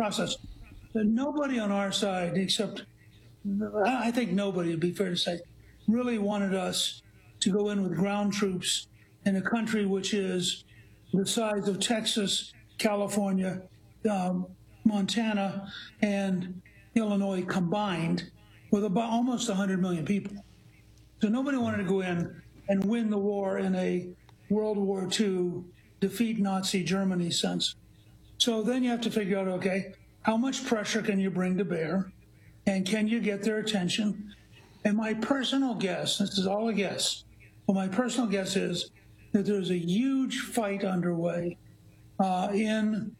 process. Nobody on our side, except I think nobody, would be fair to say, really wanted us to go in with ground troops in a country which is the size of Texas, California, Montana, and Illinois combined, with about almost 100 million people. So nobody wanted to go in and win the war in a World War II defeat Nazi Germany sense. So then you have to figure out, okay, how much pressure can you bring to bear, and can you get their attention? And my personal guess, this is all a guess, but my personal guess is that there's a huge fight underway in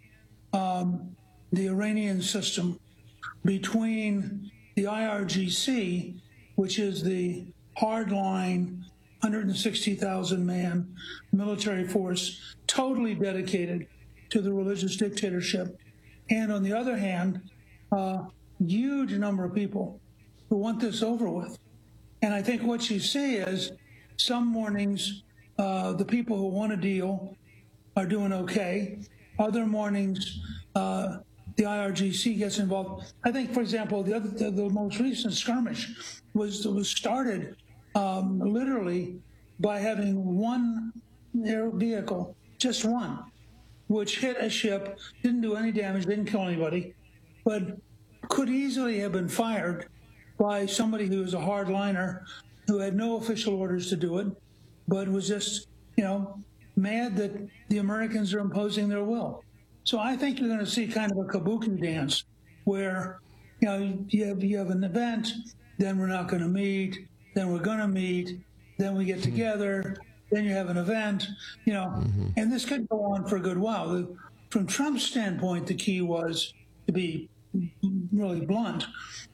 the Iranian system between the IRGC, which is the hardline 160,000 man military force totally dedicated to the religious dictatorship, and on the other hand, a huge number of people who want this over with. And I think what you see is some mornings the people who want a deal are doing okay. Other mornings the IRGC gets involved. I think, for example, the most recent skirmish was started literally by having one air vehicle, just one, which hit a ship, didn't do any damage, didn't kill anybody, but could easily have been fired by somebody who was a hardliner who had no official orders to do it, but was just, mad that the Americans are imposing their will. So I think you're going to see kind of a kabuki dance where, you have an event, then we're not going to meet, then we're going to meet, then we get together, then you have an event, and this could go on for a good while. From Trump's standpoint, the key was, to be really blunt,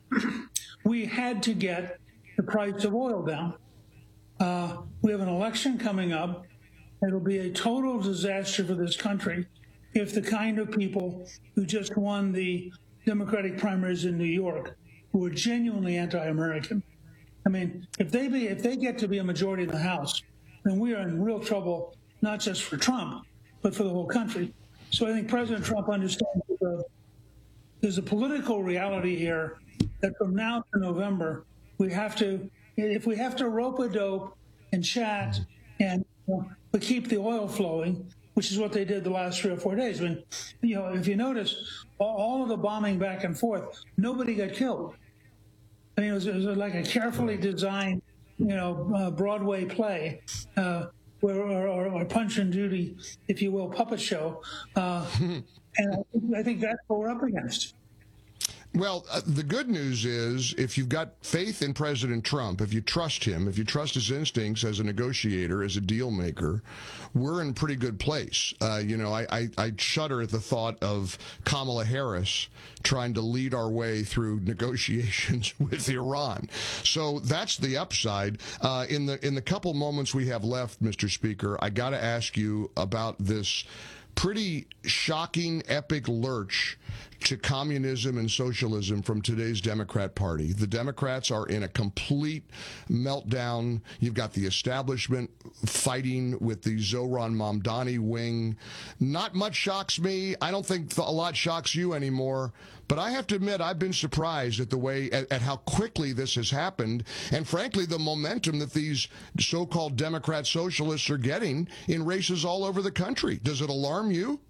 we had to get the price of oil down. We have an election coming up. It'll be a total disaster for this country if the kind of people who just won the Democratic primaries in New York, who are genuinely anti-American, I mean, if they get to be a majority in the House, then we are in real trouble, not just for Trump, but for the whole country. So I think President Trump understands that there's a political reality here that from now to November, if we have to rope a dope and chat and but keep the oil flowing, which is what they did the last 3 or 4 days. I mean, if you notice, all of the bombing back and forth, nobody got killed. I mean, it was like a carefully designed, Broadway play, or Punch and Judy, if you will, puppet show. And I think that's what we're up against. Well, the good news is if you've got faith in President Trump, if you trust him, if you trust his instincts as a negotiator, as a deal maker, we're in a pretty good place. I shudder at the thought of Kamala Harris trying to lead our way through negotiations with Iran. So that's the upside. In the couple moments we have left, Mr. Speaker, I got to ask you about this pretty shocking, epic lurch to communism and socialism from today's Democrat Party. The Democrats are in a complete meltdown. You've got the establishment fighting with the Zohran Mamdani wing. Not much shocks me. I don't think a lot shocks you anymore. But I have to admit, I've been surprised at the way, at how quickly this has happened, and frankly, the momentum that these so-called Democrat socialists are getting in races all over the country. Does it alarm you?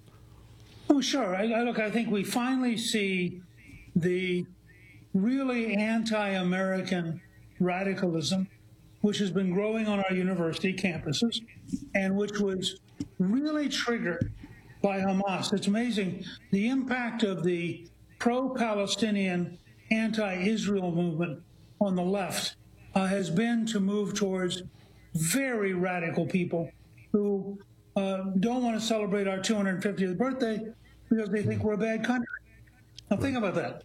Oh, sure. I think we finally see the really anti-American radicalism, which has been growing on our university campuses, and which was really triggered by Hamas. It's amazing the impact of the pro-Palestinian, anti-Israel movement on the left has been to move towards very radical people who don't want to celebrate our 250th birthday because they think we're a bad country. Now think about that.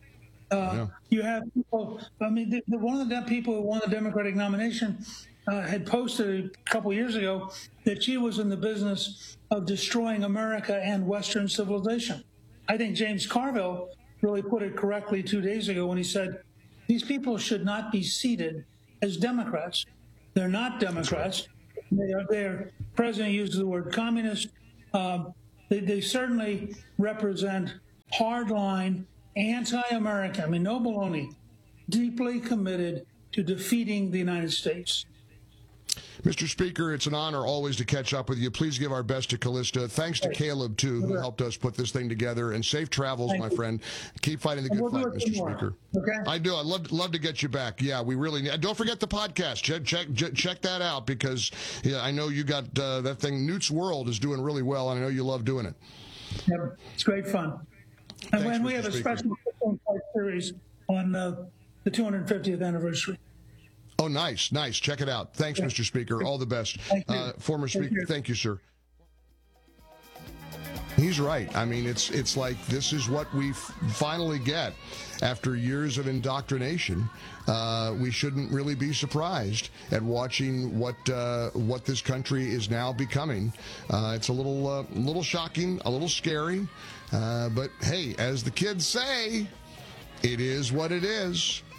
You have people, one of the people who won the Democratic nomination had posted a couple years ago that she was in the business of destroying America and Western civilization. I think James Carville really put it correctly 2 days ago when he said, these people should not be seated as Democrats. They're not Democrats. Their president uses the word communist. They certainly represent hardline, anti-American, I mean, no baloney, deeply committed to defeating the United States. Mr. Speaker, it's an honor always to catch up with you. Please give our best to Callista. Thanks to Caleb, too, who helped us put this thing together. And safe travels, my friend. Keep fighting the good fight, Mr. Speaker. Okay? I do. I'd love to get you back. Yeah, we really need. Don't forget the podcast. Check that out, because I know you got that thing. Newt's World is doing really well, and I know you love doing it. Yep, it's great fun. And when we have a special series on the 250th anniversary. Oh, nice. Check it out. Thanks, Mr. Speaker. All the best. Former Speaker, thank you, sir. He's right. I mean, it's like this is what we finally get after years of indoctrination. We shouldn't really be surprised at watching what this country is now becoming. It's a little shocking, a little scary, but hey, as the kids say, it is what it is.